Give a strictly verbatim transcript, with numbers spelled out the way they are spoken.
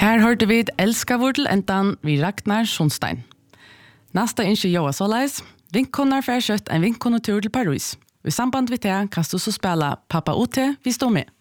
Her hørte vi et elska vår til endan vi Ragnar Sundstein. Nasta innskje Joa Solais, vinkkunnar for kjøtt en vinkkunnetur til Paris. I samband med det kan du så spela Pappa O T vi står med.